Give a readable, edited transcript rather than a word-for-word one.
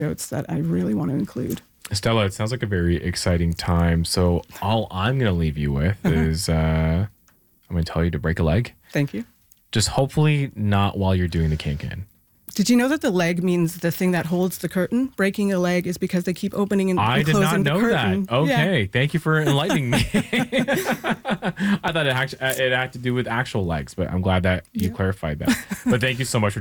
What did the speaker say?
notes that I really want to include. Stella, it sounds like a very exciting time. So all I'm going to leave you with is I'm going to tell you to break a leg. Thank you. Just hopefully not while you're doing the kink-in. Did you know that the leg means the thing that holds the curtain? Breaking a leg is because they keep opening and closing the curtain. I did not know that. Okay. Yeah. Thank you for enlightening me. I thought it had to do with actual legs, but I'm glad that you clarified that. But thank you so much for